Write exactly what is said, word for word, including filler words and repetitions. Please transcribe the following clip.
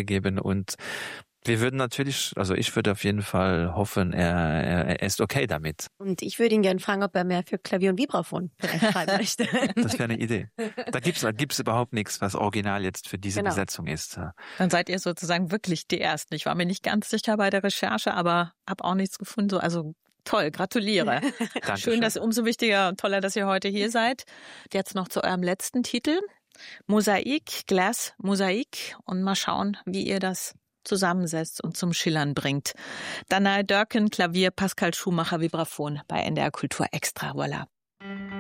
weitergeben und wir würden natürlich, also ich würde auf jeden Fall hoffen, er, er, er ist okay damit. Und ich würde ihn gerne fragen, ob er mehr für Klavier und Vibraphon vielleicht schreiben möchte. Das wäre eine Idee. Da gibt's, da gibt's überhaupt nichts, was original jetzt für diese Genau. Besetzung ist. Dann seid ihr sozusagen wirklich die Ersten. Ich war mir nicht ganz sicher bei der Recherche, aber habe auch nichts gefunden. So, also toll, gratuliere. Schön, dass umso wichtiger und toller, dass ihr heute hier seid. Jetzt noch zu eurem letzten Titel. Mosaik, Glass Mosaik. Und mal schauen, wie ihr das zusammensetzt und zum Schillern bringt. Danae Dörken, Klavier, Pascal Schumacher, Vibraphon bei N D R Kultur Extra. Voilà.